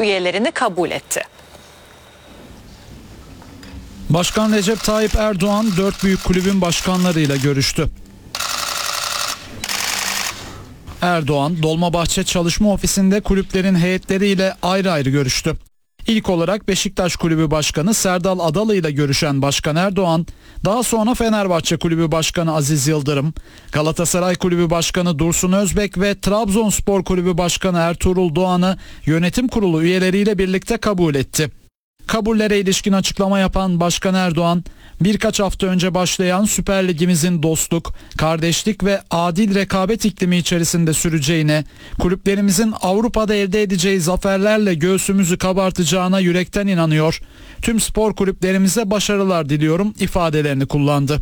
üyelerini kabul etti. Başkan Recep Tayyip Erdoğan 4 büyük kulübün başkanlarıyla görüştü. Erdoğan, Dolmabahçe Çalışma Ofisi'nde kulüplerin heyetleriyle ayrı ayrı görüştü. İlk olarak Beşiktaş Kulübü Başkanı Serdal Adalı ile görüşen Başkan Erdoğan, daha sonra Fenerbahçe Kulübü Başkanı Aziz Yıldırım, Galatasaray Kulübü Başkanı Dursun Özbek ve Trabzonspor Kulübü Başkanı Ertuğrul Doğan'ı yönetim kurulu üyeleriyle birlikte kabul etti. Kabullere ilişkin açıklama yapan Başkan Erdoğan, birkaç hafta önce başlayan Süper Ligimizin dostluk, kardeşlik ve adil rekabet iklimi içerisinde süreceğine, kulüplerimizin Avrupa'da elde edeceği zaferlerle göğsümüzü kabartacağına yürekten inanıyor, tüm spor kulüplerimize başarılar diliyorum ifadelerini kullandı.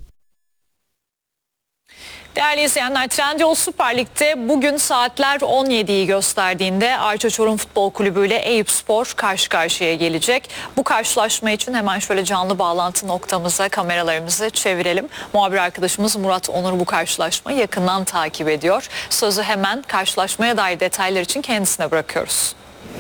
Değerli izleyenler, Trendyol Süper Lig'de bugün saatler 17'yi gösterdiğinde Arça Çorum Futbol Kulübü ile Eyüpspor karşı karşıya gelecek. Bu karşılaşma için hemen şöyle canlı bağlantı noktamıza kameralarımızı çevirelim. Muhabir arkadaşımız Murat Onur bu karşılaşmayı yakından takip ediyor. Sözü hemen karşılaşmaya dair detaylar için kendisine bırakıyoruz.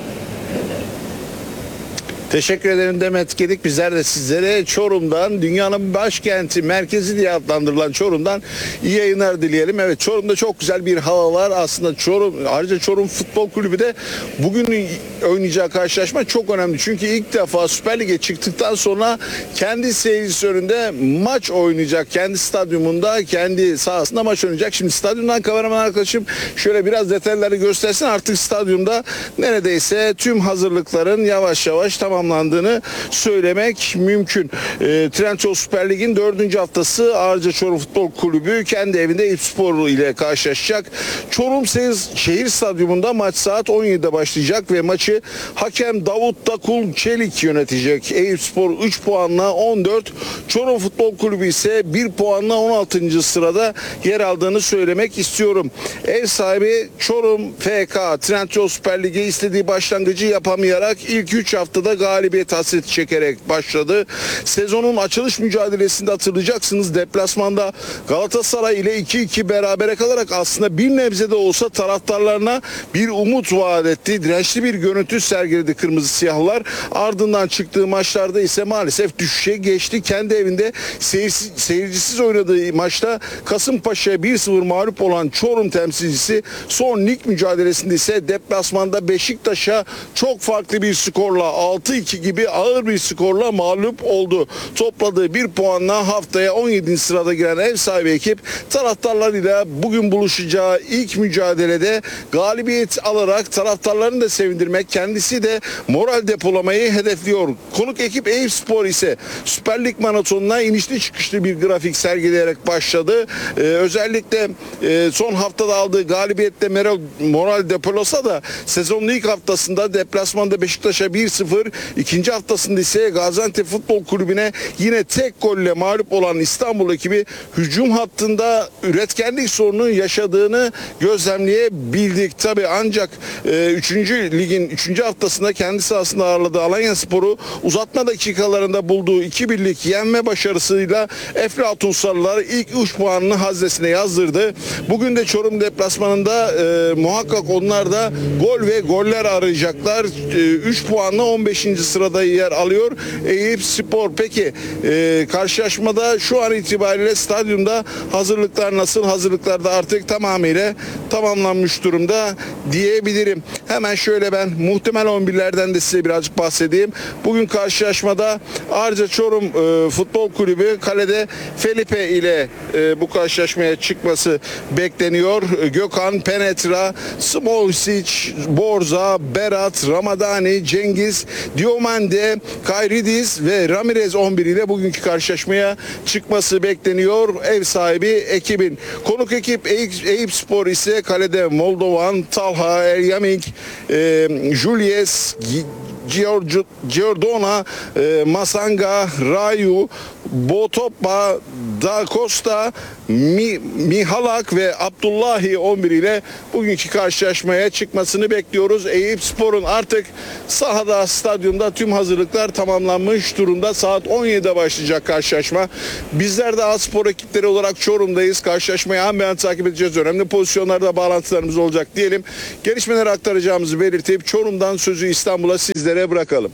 Teşekkür ederim Demet Gedik. Bizler de sizlere Çorum'dan, dünyanın başkenti, merkezi diye adlandırılan Çorum'dan iyi yayınlar dileyelim. Evet, Çorum'da çok güzel bir hava var. Aslında ayrıca Çorum Futbol Kulübü de bugün oynayacağı karşılaşma çok önemli. Çünkü ilk defa Süper Lig'e çıktıktan sonra kendi seyircisi önünde maç oynayacak. Kendi stadyumunda, kendi sahasında maç oynayacak. Şimdi stadyumdan kameraman arkadaşım şöyle biraz detayları göstersin. Artık stadyumda neredeyse tüm hazırlıkların yavaş yavaş tamamlandığını söylemek mümkün. Trendyol Süper Lig'in 4. haftası Arca Çorum Futbol Kulübü kendi evinde Eyüpspor ile karşılaşacak. Çorum Şehir Stadyumunda maç saat 17'de başlayacak ve maçı hakem Davut Dakul Çelik yönetecek. Eyüpspor 3 puanla 14, Çorum Futbol Kulübü ise 1 puanla 16. sırada yer aldığını söylemek istiyorum. Ev sahibi Çorum FK Trendyol Süper Lig'e istediği başlangıcı yapamayarak ilk 3 haftada galibiyet hasreti çekerek başladı. Sezonun açılış mücadelesinde hatırlayacaksınız, deplasmanda Galatasaray ile 2-2 berabere kalarak aslında bir nebze de olsa taraftarlarına bir umut vaat etti. Dirençli bir görüntü sergiledi kırmızı siyahlar. Ardından çıktığı maçlarda ise maalesef düşüşe geçti. Kendi evinde seyircisiz oynadığı maçta Kasımpaşa'ya 1-0 mağlup olan Çorum temsilcisi son lig mücadelesinde ise deplasmanda Beşiktaş'a çok farklı bir skorla 6-2 gibi ağır bir skorla mağlup oldu. Topladığı 1 puanla haftaya 17. sırada giren ev sahibi ekip taraftarlarıyla bugün buluşacağı ilk mücadelede galibiyet alarak taraftarlarını da sevindirmek, kendisi de moral depolamayı hedefliyor. Konuk ekip Eyüpspor ise Süper Lig maratonuna inişli çıkışlı bir grafik sergileyerek başladı. Özellikle son haftada aldığı galibiyette moral depolasa da sezonun ilk haftasında deplasmanda Beşiktaş'a 1-0, ikinci haftasında ise Gaziantep Futbol Kulübü'ne yine tek golle mağlup olan İstanbul ekibi hücum hattında üretkenlik sorunu yaşadığını gözlemleyebildik. Tabi ancak 3. ligin 3. haftasında kendi sahasında ağırladığı Alanyaspor'u uzatma dakikalarında bulduğu 2-1'lik yenme başarısıyla Eflatun Sarılar ilk 3 puanını haznesine yazdırdı. Bugün de Çorum deplasmanında muhakkak onlar da gol ve goller arayacaklar. 3 puanla 15. sırada yer alıyor Eyüpspor. Peki karşılaşmada şu an itibariyle stadyumda hazırlıklar nasıl? Hazırlıklar da artık tamamıyla tamamlanmış durumda diyebilirim. Hemen şöyle ben muhtemel 11'lerden de size birazcık bahsedeyim. Bugün karşılaşmada Arca Çorum Futbol Kulübü kalede Felipe ile bu karşılaşmaya çıkması bekleniyor. Gökhan, Penetra, Smolsic, Borza, Berat, Ramadani, Cengiz, Diomande, Kayridis ve Ramirez 11 ile bugünkü karşılaşmaya çıkması bekleniyor ev sahibi ekibin. Konuk ekip Eyüpspor ise kalede Moldovan, Talha, Eryaming, Julius, Giordona, Masanga, Rayu, Botopa, Da Costa, Mihalak ve Abdullahi 11 ile bugünkü karşılaşmaya çıkmasını bekliyoruz. Eyüpspor'un artık sahada, stadyumda tüm hazırlıklar tamamlanmış durumda. Saat 17'de başlayacak karşılaşma. Bizler de A-Spor ekipleri olarak Çorum'dayız. Karşılaşmayı hemen takip edeceğiz. Önemli pozisyonlarda bağlantılarımız olacak diyelim. Gelişmeleri aktaracağımızı belirtip Çorum'dan sözü İstanbul'a sizlere bırakalım.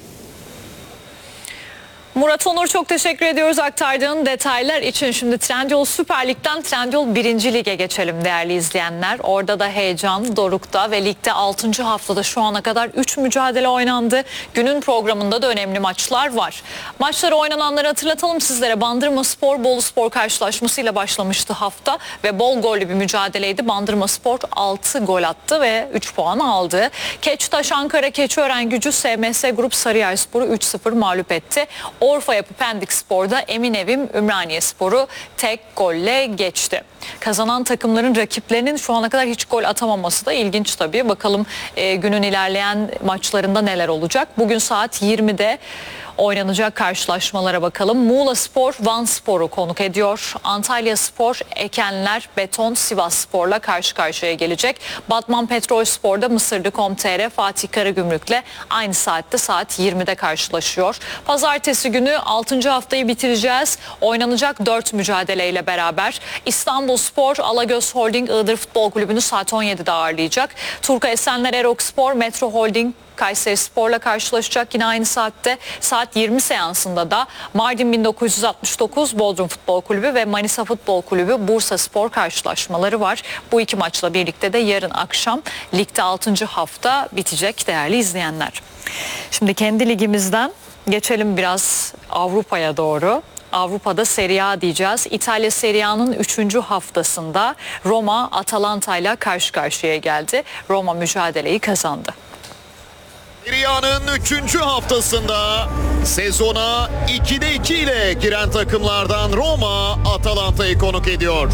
Murat Onur, çok teşekkür ediyoruz aktardığın detaylar için. Şimdi Trendyol Süper Lig'den Trendyol 1. Lig'e geçelim değerli izleyenler. Orada da heyecan dorukta ve ligde 6. haftada şu ana kadar 3 mücadele oynandı. Günün programında da önemli maçlar var. Maçları oynananları hatırlatalım sizlere. Bandırmaspor Boluspor karşılaşmasıyla başlamıştı hafta ve bol gollü bir mücadeleydi. Bandırmaspor 6 gol attı ve 3 puan aldı. Keçitaş Ankara Keçiören Gücü SMS Grup Sarıyerspor'u 3-0 mağlup etti. Orfa Yapı Pendik Spor'da Eminevim Ümraniyespor'u tek golle geçti. Kazanan takımların rakiplerinin şu ana kadar hiç gol atamaması da ilginç tabii. Bakalım günün ilerleyen maçlarında neler olacak. Bugün saat 20'de oynanacak karşılaşmalara bakalım. Muğla Spor Van Spor'u konuk ediyor. Antalya Spor Ekenler Beton Sivas Spor'la karşı karşıya gelecek. Batman Petrol Spor'da Mısırlı.com.tr Fatih Karagümrük'le aynı saatte saat 20'de karşılaşıyor. Pazartesi günü 6. haftayı bitireceğiz. Oynanacak 4 mücadeleyle beraber İstanbul Spor Alagöz Holding Iğdır Futbol Kulübü'nü saat 17'de ağırlayacak. Turka Esenler Erok Spor Metro Holding Kayseri Spor'la karşılaşacak yine aynı saatte. Saat 20 seansında da Mardin 1969 Bodrum Futbol Kulübü ve Manisa Futbol Kulübü Bursa Spor karşılaşmaları var. Bu iki maçla birlikte de yarın akşam ligde 6. hafta bitecek değerli izleyenler. Şimdi kendi ligimizden geçelim biraz Avrupa'ya doğru. Avrupa'da Serie A diyeceğiz. İtalya Serie A'nın 3. haftasında Roma Atalanta ile karşı karşıya geldi. Roma mücadeleyi kazandı. Serie A'nın 3. haftasında sezona 2'de 2 ile giren takımlardan Roma Atalanta'yı konuk ediyor.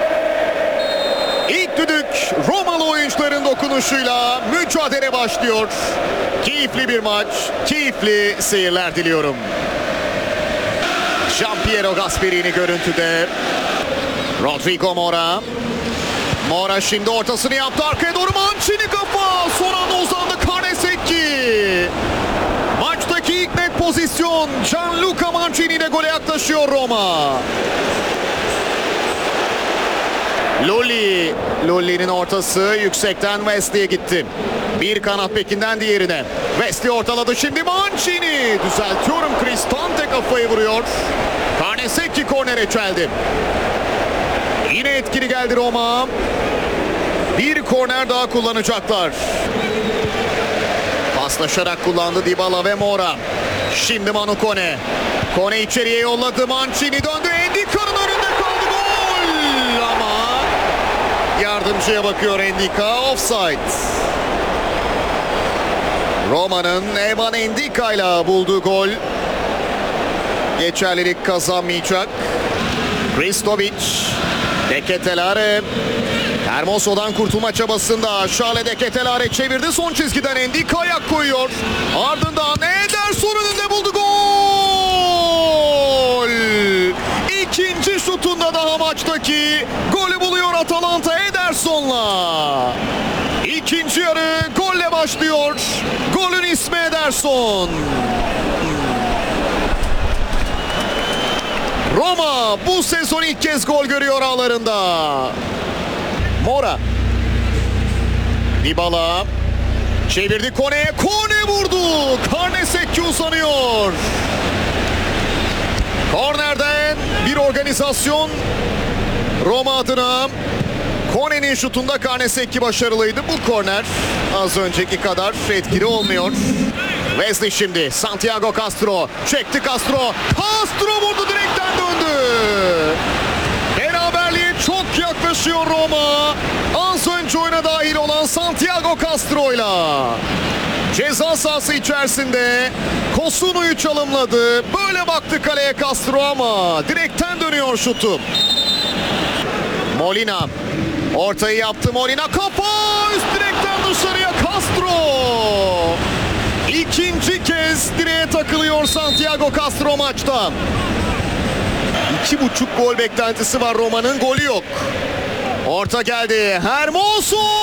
İlk düdük Romalı oyuncuların dokunuşuyla mücadele başlıyor. Keyifli bir maç, keyifli seyirler diliyorum. Gianpiero Gasperini görüntüde. Rodrigo Mora. Mora şimdi ortasını yaptı. Arkaya doğru Mancini kafa. Son anda uzandı Karnesecki. Maçtaki ilk net pozisyon. Gianluca Mancini ile gole yaklaşıyor Roma. Lulli'nin ortası yüksekten Wesley'e gitti. Bir kanat bekinden diğerine. Wesley ortaladı şimdi Mancini. Düzeltiyorum, Cristante kafayı vuruyor. Karnesecki kornere çeldi. Yine etkili geldi Roma. Bir korner daha kullanacaklar. Paslaşarak kullandı Dybala ve Mora. Şimdi Manu Kone. Kone içeriye yolladı. Mancini döndü. Endica'nın önünde kaldı. Gol! Ama yardımcıya bakıyor Endica. Offside. Roma'nın Evan Endica ile bulduğu gol geçerlilik kazanmayacak. Hristovic. De Ketelare. Hermoso'dan kurtulma çabasında Charles De Ketelare çevirdi. Son çizgiden Endica ayak koyuyor. Ardından Ederson önünde buldu. Gol! İkinci şutunda daha maçtaki golü buluyor Atalanta Ederson'la. İkinci yarı golle başlıyor. Golün ismi Ederson. Roma bu sezon ilk kez gol görüyor ağlarında. Mora. Dybala. Çevirdi Kone'ye. Kone vurdu. Karnesecki uzanıyor. Kornerden bir organizasyon Roma adına. Kone'nin şutunda Karnesecki başarılıydı. Bu korner az önceki kadar etkili olmuyor. Wesley şimdi. Santiago Castro. Çekti Castro. Castro vurdu, direkten döndü. Beraberliğe çok yaklaşıyor Roma. Az önce oyuna dahil olan Santiago Castro'yla. Ceza sahası içerisinde Kosunu'yu çalımladı. Böyle baktı kaleye Castro ama direkten dönüyor şutu. Molina. Ortayı yaptı Molina. Kafa üst direkten dışarıya Castro. İkinci kez direğe takılıyor Santiago Castro maçta. 2,5 gol beklentisi var Roma'nın, golü yok. Orta geldi. Hermoso!